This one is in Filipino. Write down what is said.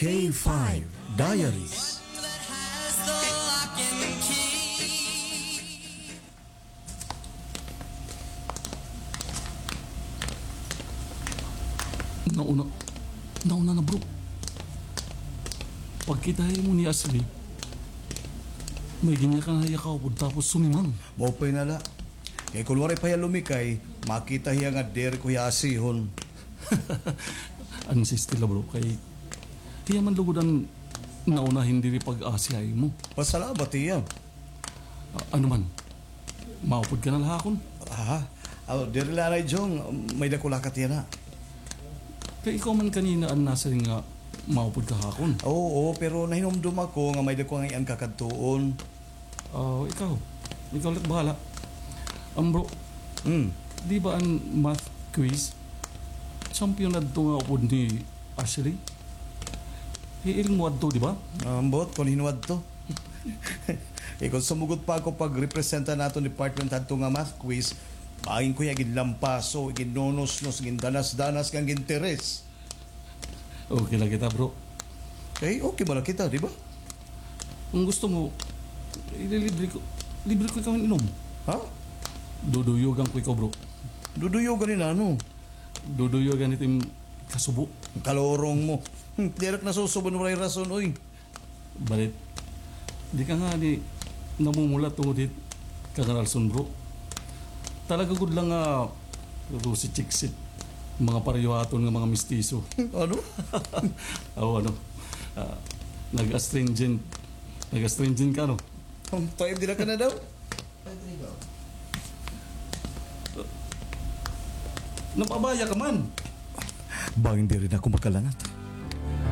K5 Diaries. Nauna na bro. Pagkitahin mo ni Ashley, may ganyan ka na yakaw tapos sumimang. Mopay nala. Kaya kulwari pa yan lumikay, makita hiya nga der ko asihon. Ano si Stella bro, kaya man lugodan nauna hindi rin pag-asiyay mo. Pasalamat iya. Ano man, maupod ka na lahakon. Der lanay jong, may dakulakat yan na. Kaya ikaw man kanina ang nasa rin nga maupod ka hakon. Oo, pero nahinomdum ako nga may dako nga iyan kakadtuon. Ikaw lang bahala. Bro, di ba ang math quiz, champion na ito nga upod ni Ashley? Hiiling mo adto, di ba? Ambot, kung hinuad to. Kung sumugod pa ako pag-representa nato department adto nga math quiz, maing ko yung lampaso, ginonos-nos, gindanas-danas, kang ginteres. Okay lang kita, bro. Okay ba lang kita, di ba? Kung gusto mo, libre ko ikaw inom. Ha? Duduyogan ko ikaw, bro. Duduyogan ni nano? Duduyogan ito yung kasubo. Kalorong mo. Direk na susuban mo rin rason, oy. Balit, di ka nga namumulat tungkol dit kagaralson, bro. Talaga good lang nga si Chiksit, mga pariyuhaton nga mga mistiso. Ano? Nag-astringent ka, no? Tayo din ka na daw? Napabaya ka man. Ba hindi rin ako makalangat.